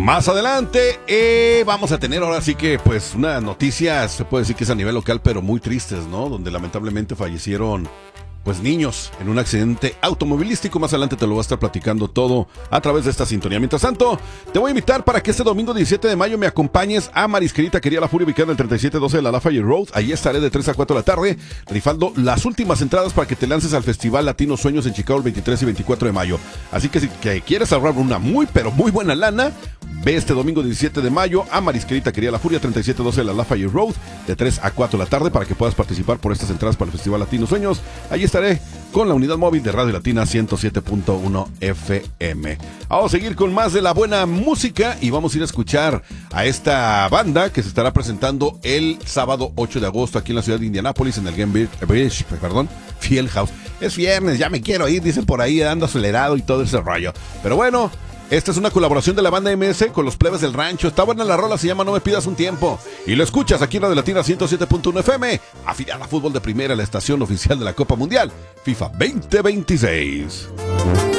Más adelante vamos a tener ahora sí que pues una noticia, se puede decir que es a nivel local, pero muy tristes, ¿no? Donde lamentablemente fallecieron pues niños en un accidente automovilístico. Más adelante te lo voy a estar platicando todo a través de esta sintonía. Mientras tanto, te voy a invitar para que este domingo 17 de mayo me acompañes a Marisquerita Quería La Furia, ubicada en el 3712 de la Lafayette Road. Ahí estaré de 3 a 4 de la tarde, rifando las últimas entradas para que te lances al Festival Latino Sueños en Chicago el 23 y 24 de mayo. Así que si quieres ahorrar una muy buena lana, ve este domingo 17 de mayo a Marisquerita Quería La Furia, 3712 de la Lafayette Road, de 3 a 4 de la tarde, para que puedas participar por estas entradas para el Festival Latino Sueños. Allí estaré con la unidad móvil de Radio Latina 107.1 FM. Vamos a seguir con más de la buena música y vamos a ir a escuchar a esta banda que se estará presentando el sábado 8 de agosto aquí en la ciudad de Indianápolis, en el Gainbridge Fieldhouse. Es viernes, ya me quiero ir, dicen por ahí, ando acelerado y todo ese rollo. Pero bueno, esta es una colaboración de la banda MS con los Plebes del Rancho. Está buena la rola, se llama No Me Pidas un Tiempo. Y lo escuchas aquí en Radio Latina 107.1 FM, afiliada a Fútbol de Primera, la estación oficial de la Copa Mundial FIFA 2026.